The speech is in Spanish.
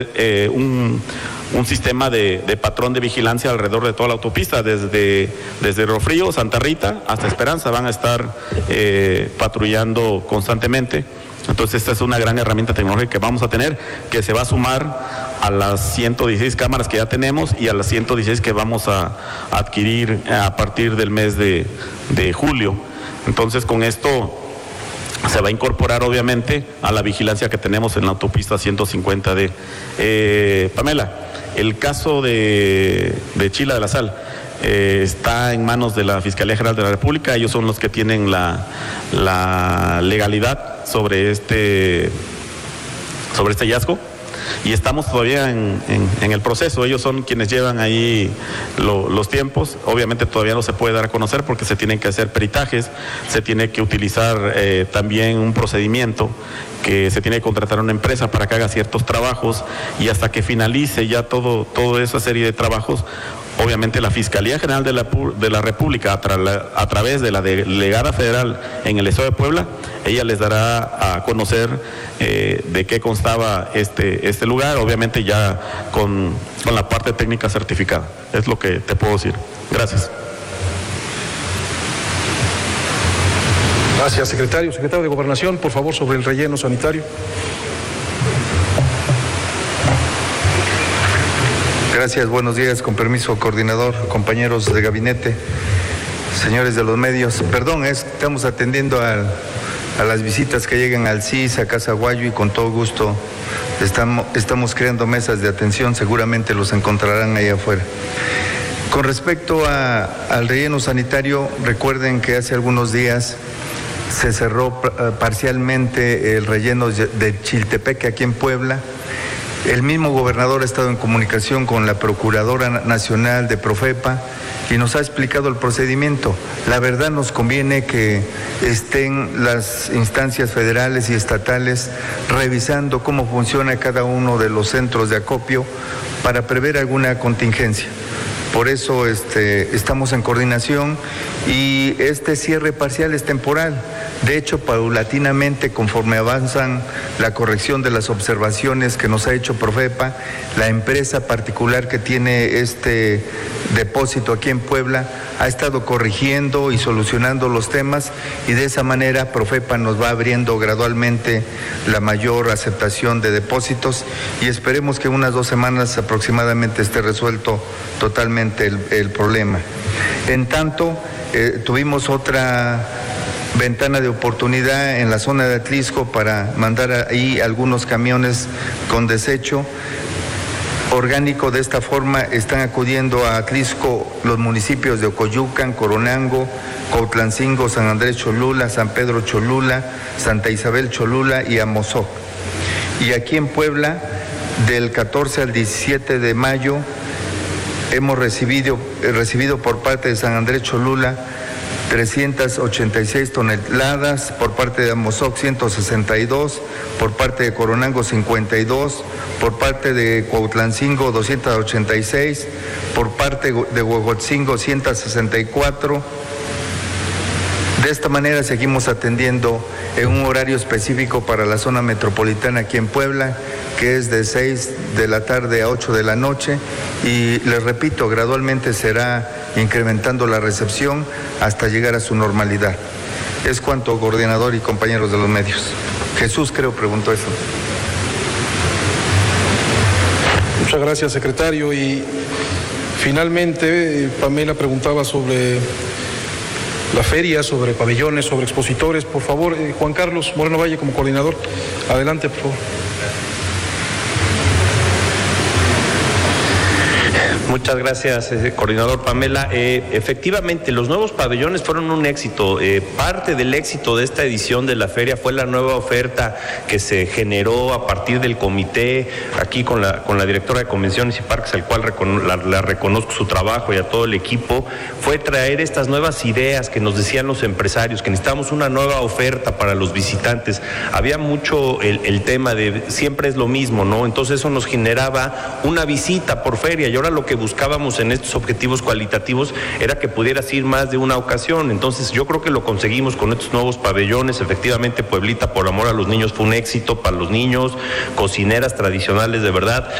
un sistema de patrón de vigilancia alrededor de toda la autopista, desde Río Frío, Santa Rita hasta Esperanza, van a estar patrullando constantemente. Entonces esta es una gran herramienta tecnológica que vamos a tener, que se va a sumar a las 116 cámaras que ya tenemos y a las 116 que vamos a adquirir a partir del mes de julio. Entonces con esto se va a incorporar obviamente a la vigilancia que tenemos en la autopista 150D. Pamela, el caso de Chila de la Sal está en manos de la Fiscalía General de la República. Ellos son los que tienen la legalidad sobre este hallazgo y estamos todavía en el proceso. Ellos son quienes llevan ahí los tiempos. Obviamente todavía no se puede dar a conocer porque se tienen que hacer peritajes, se tiene que utilizar también un procedimiento, que se tiene que contratar a una empresa para que haga ciertos trabajos, y hasta que finalice ya toda esa serie de trabajos, obviamente la Fiscalía General de la República, a través de la delegada federal en el Estado de Puebla, ella les dará a conocer de qué constaba este lugar, obviamente ya con la parte técnica certificada. Es lo que te puedo decir. Gracias. Gracias, secretario. Secretario de Gobernación, por favor, sobre el relleno sanitario. Gracias, buenos días, con permiso, coordinador, compañeros de gabinete, señores de los medios. Perdón, estamos atendiendo a las visitas que llegan al CIS, a Casa Guayo, y con todo gusto estamos creando mesas de atención, seguramente los encontrarán ahí afuera. Con respecto al relleno sanitario, recuerden que hace algunos días se cerró parcialmente el relleno de Chiltepec aquí en Puebla. El mismo gobernador ha estado en comunicación con la Procuradora Nacional de Profepa y nos ha explicado el procedimiento. La verdad, nos conviene que estén las instancias federales y estatales revisando cómo funciona cada uno de los centros de acopio para prever alguna contingencia. Por eso estamos en coordinación, y este cierre parcial es temporal. De hecho, paulatinamente, conforme avanzan la corrección de las observaciones que nos ha hecho Profepa, la empresa particular que tiene este depósito aquí en Puebla ha estado corrigiendo y solucionando los temas, y de esa manera Profepa nos va abriendo gradualmente la mayor aceptación de depósitos, y esperemos que en unas 2 semanas aproximadamente esté resuelto totalmente el problema. En tanto, tuvimos otra ventana de oportunidad en la zona de Atlisco para mandar ahí algunos camiones con desecho orgánico. De esta forma están acudiendo a Atlisco los municipios de Ocoyucan, Coronango, Cuautlancingo, San Andrés Cholula, San Pedro Cholula, Santa Isabel Cholula y Amozoc. Y aquí en Puebla, del 14 al 17 de mayo, hemos recibido por parte de San Andrés Cholula 386 toneladas, por parte de Amozoc 162, por parte de Coronango 52, por parte de Cuautlancingo 286, por parte de Huejotzingo 164. De esta manera seguimos atendiendo en un horario específico para la zona metropolitana aquí en Puebla, que es de 6 de la tarde a 8 de la noche, y les repito, gradualmente será incrementando la recepción hasta llegar a su normalidad. Es cuanto, coordinador y compañeros de los medios. Jesús, creo, preguntó eso. Muchas gracias, secretario. Y finalmente, Pamela preguntaba sobre la feria, sobre pabellones, sobre expositores. Por favor, Juan Carlos Moreno Valle, como coordinador, adelante, por favor. Muchas gracias, coordinador Pamela. Efectivamente, los nuevos pabellones fueron un éxito. Parte del éxito de esta edición de la feria fue la nueva oferta que se generó a partir del comité, aquí con la directora de Convenciones y Parques, al cual la reconozco su trabajo, y a todo el equipo. Fue traer estas nuevas ideas que nos decían los empresarios, que necesitamos una nueva oferta para los visitantes. Había mucho el tema de siempre es lo mismo, ¿no? Entonces eso nos generaba una visita por feria, y ahora lo que buscábamos en estos objetivos cualitativos era que pudieras ir más de una ocasión. Entonces yo creo que lo conseguimos con estos nuevos pabellones. Efectivamente, Pueblita por Amor a los Niños fue un éxito para los niños, cocineras tradicionales de verdad.